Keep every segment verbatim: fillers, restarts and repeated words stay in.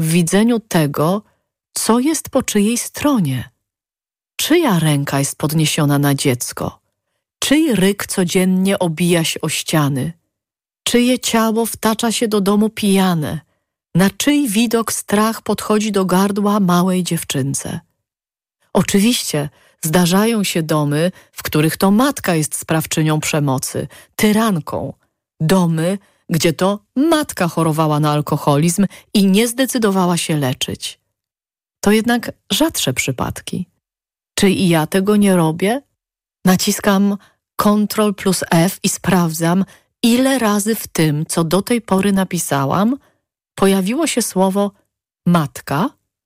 w widzeniu tego, co jest po czyjej stronie. Czyja ręka jest podniesiona na dziecko? Czyj ryk codziennie obija się o ściany? Czyje ciało wtacza się do domu pijane? Na czyj widok strach podchodzi do gardła małej dziewczynce? Oczywiście zdarzają się domy, w których to matka jest sprawczynią przemocy, tyranką. Domy, gdzie to matka chorowała na alkoholizm i nie zdecydowała się leczyć. To jednak rzadsze przypadki. Czy i ja tego nie robię? Naciskam Ctrl plus F i sprawdzam, ile razy w tym, co do tej pory napisałam, pojawiło się słowo matka,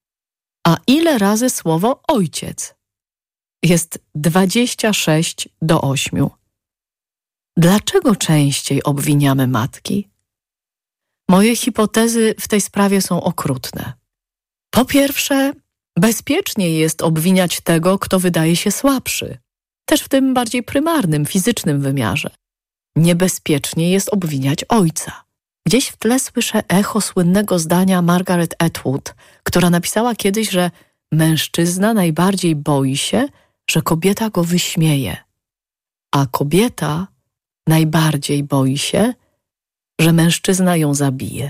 a ile razy słowo ojciec. Jest dwadzieścia sześć do ośmiu. Dlaczego częściej obwiniamy matki? Moje hipotezy w tej sprawie są okrutne. Po pierwsze, bezpieczniej jest obwiniać tego, kto wydaje się słabszy, też w tym bardziej prymarnym, fizycznym wymiarze. Niebezpieczniej jest obwiniać ojca. Gdzieś w tle słyszę echo słynnego zdania Margaret Atwood, która napisała kiedyś, że mężczyzna najbardziej boi się, że kobieta go wyśmieje, a kobieta najbardziej boi się, że mężczyzna ją zabije.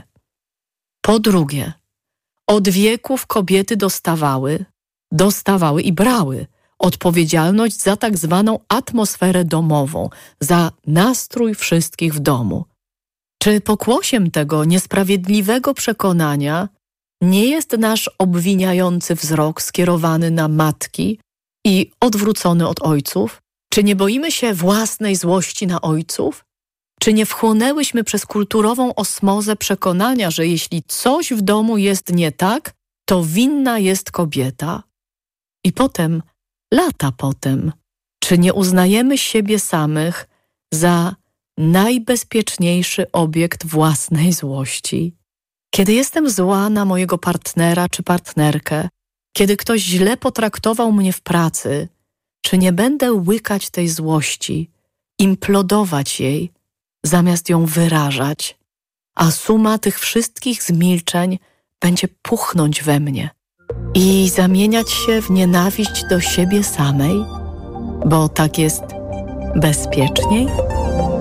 Po drugie, od wieków kobiety dostawały, dostawały i brały odpowiedzialność za tak zwaną atmosferę domową, za nastrój wszystkich w domu. Czy pokłosiem tego niesprawiedliwego przekonania nie jest nasz obwiniający wzrok skierowany na matki i odwrócony od ojców? Czy nie boimy się własnej złości na ojców? Czy nie wchłonęłyśmy przez kulturową osmozę przekonania, że jeśli coś w domu jest nie tak, to winna jest kobieta? I potem, lata potem, czy nie uznajemy siebie samych za najbezpieczniejszy obiekt własnej złości? Kiedy jestem zła na mojego partnera czy partnerkę, kiedy ktoś źle potraktował mnie w pracy, czy nie będę łykać tej złości, implodować jej, zamiast ją wyrażać, a suma tych wszystkich zmilczeń będzie puchnąć we mnie i zamieniać się w nienawiść do siebie samej, bo tak jest bezpieczniej?